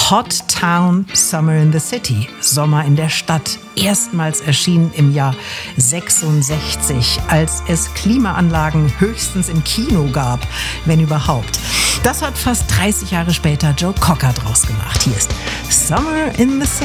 Hot Town, Summer in the City, Sommer in der Stadt, erstmals erschienen im Jahr 66, als es Klimaanlagen höchstens im Kino gab, wenn überhaupt. Das hat fast 30 Jahre später Joe Cocker draus gemacht. Hier ist Summer in the City.